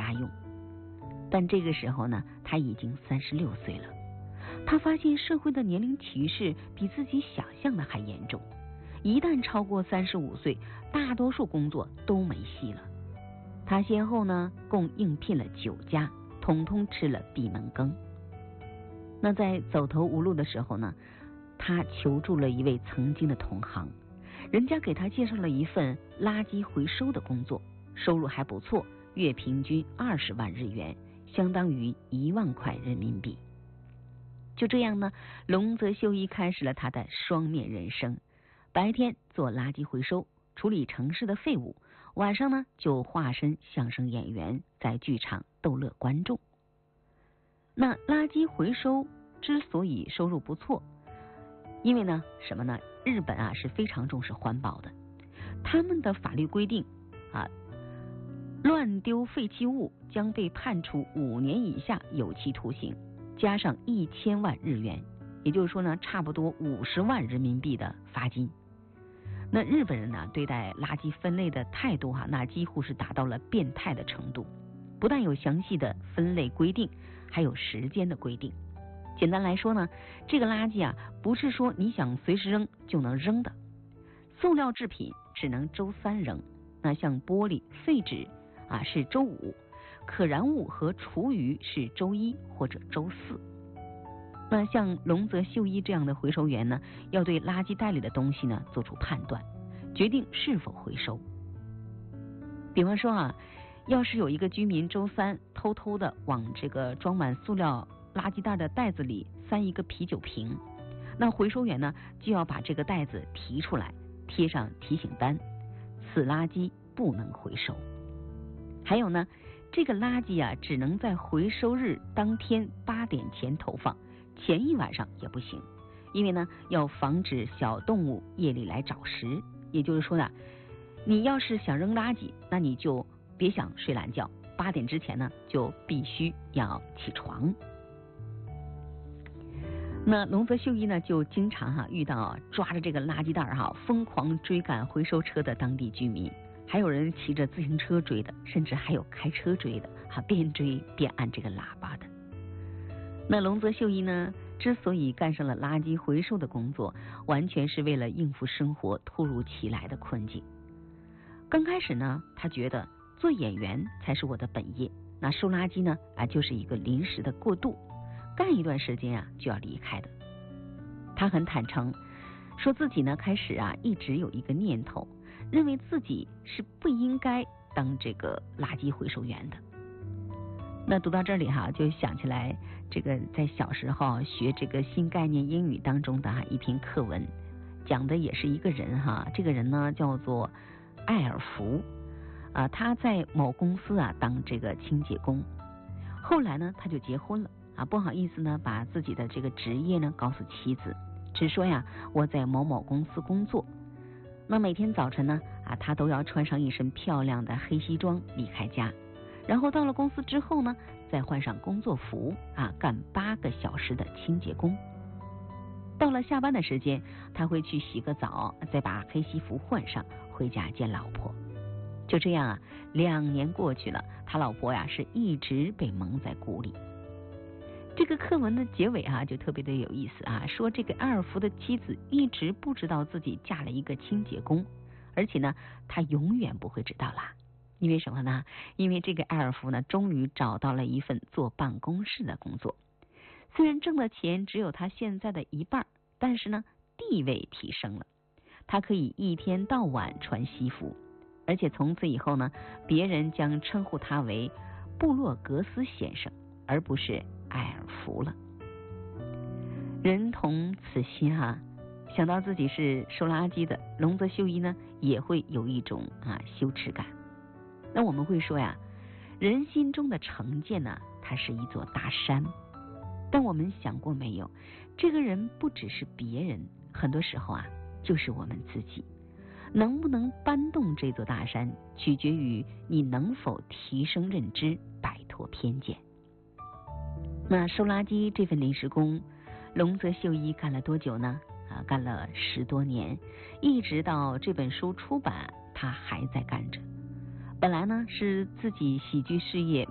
家用。但这个时候呢，他已经36岁了。他发现社会的年龄歧视比自己想象的还严重，一旦超过35岁，大多数工作都没戏了。他先后呢共应聘了9家，统统吃了闭门羹。那在走投无路的时候呢，他求助了一位曾经的同行，人家给他介绍了一份垃圾回收的工作，收入还不错，月平均20万日元，相当于1万块人民币。就这样呢，龙泽秀一开始了他的双面人生。白天做垃圾回收，处理城市的废物，晚上呢就化身相声演员，在剧场逗乐观众。那垃圾回收之所以收入不错，因为呢什么呢？日本啊是非常重视环保的，他们的法律规定啊，乱丢废弃物将被判处5年以下有期徒刑，加上1000万日元，也就是说呢，差不多50万人民币的罚金。那日本人呢，对待垃圾分类的态度那几乎是达到了变态的程度。不但有详细的分类规定，还有时间的规定。简单来说呢，这个垃圾啊，不是说你想随时扔就能扔的。塑料制品只能周3扔，那像玻璃、废纸啊是周5，可燃物和厨余是周1或者周4。那像龙泽秀一这样的回收员呢，要对垃圾袋里的东西呢做出判断，决定是否回收。比方说啊，要是有一个居民周3偷偷的往这个装满塑料垃圾袋的袋子里塞一个啤酒瓶，那回收员呢就要把这个袋子提出来，贴上提醒单，此垃圾不能回收。还有呢，这个垃圾啊只能在回收日当天8点前投放，前一晚上也不行，因为呢要防止小动物夜里来找食。也就是说呢，你要是想扔垃圾，那你就别想睡懒觉，8点之前呢就必须要起床。那龙泽秀一呢就经常遇到抓着这个垃圾袋疯狂追赶回收车的当地居民，还有人骑着自行车追的，甚至还有开车追的边追边按这个喇叭的。那龙泽秀一呢之所以干上了垃圾回收的工作，完全是为了应付生活突如其来的困境。刚开始呢，他觉得做演员才是我的本业，那收垃圾呢就是一个临时的过渡，干一段时间就要离开的。他很坦诚说自己呢开始一直有一个念头，认为自己是不应该当这个垃圾回收员的。那读到这里就想起来这个在小时候学这个新概念英语当中的一篇课文，讲的也是一个人这个人呢叫做艾尔福他在某公司当这个清洁工，后来呢他就结婚了不好意思呢把自己的这个职业呢告诉妻子，只说我在某某公司工作。那每天早晨呢他都要穿上一身漂亮的黑西装离开家，然后到了公司之后呢再换上工作服干8个小时的清洁工。到了下班的时间，他会去洗个澡，再把黑西服换上回家见老婆。就这样2年过去了，他老婆是一直被蒙在鼓里。这个课文的结尾就特别的有意思说这个艾尔福的妻子一直不知道自己嫁了一个清洁工，而且呢他永远不会知道啦。因为什么呢？因为这个艾尔福呢终于找到了一份坐办公室的工作，虽然挣的钱只有他现在的1半，但是呢地位提升了，他可以一天到晚穿西服，而且从此以后呢，别人将称呼他为布洛格斯先生，而不是艾尔福了。人同此心想到自己是收垃圾的，龙泽秀一呢也会有一种羞耻感。那我们会说人心中的成见呢，它是一座大山，但我们想过没有，这个人不只是别人，很多时候就是我们自己。能不能搬动这座大山，取决于你能否提升认知，摆脱偏见。那收垃圾这份临时工，龙泽秀一干了多久呢？干了10多年，一直到这本书出版，他还在干着。本来呢是自己喜剧事业